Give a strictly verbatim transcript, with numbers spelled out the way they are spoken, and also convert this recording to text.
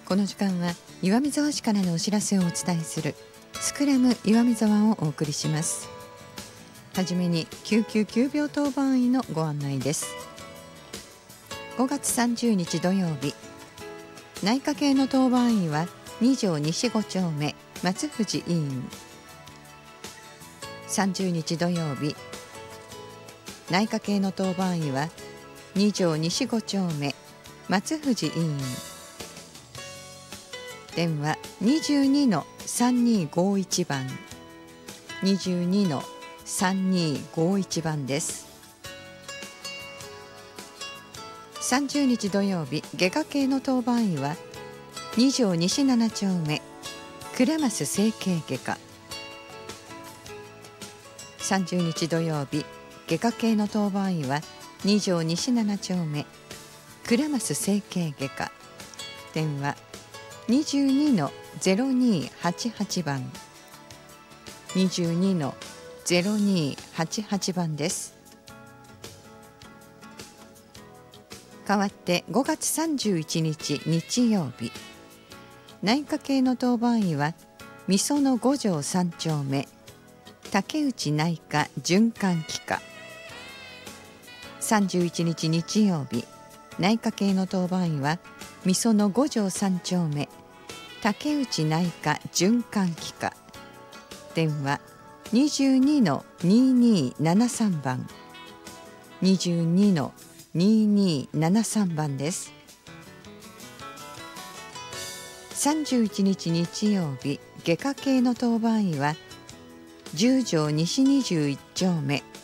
この時間は岩見沢市からのお知らせをお伝えするスクラム岩見沢をお送りします。はじめに救急急病当番医のご案内です。ごがつさんじゅうにち土曜日、内科系の当番医はに条西ご丁目松藤医院。さんじゅうにち土曜日、内科系の当番医はに条西ご丁目松藤医院。電話 にじゅうにのさんにーごいち 番 にじゅうにのさんにーごいち 番です。さんじゅうにち土曜日、外科系の当番医はに条西なな丁目倉増整形外科。さんじゅうにち土曜日、外科系の当番医はに条西なな丁目倉増整形外科。電話にじゅうにのゼロにーはちはち 番 にじゅうにのゼロにーはちはち 番です。代わってごがつさんじゅういちにち日曜日、内科系の当番医はみそのご条さん丁目竹内内科循環器科。さんじゅういちにち日曜日、内科系の当番医はみそのご条さん丁目竹内内科循環器科。電話にじゅうにのにーにーななさん 番 にじゅうにのにーにーななさん 番です。さんじゅういちにち日曜日、外科系の当番医はじゅう条西にじゅういち丁目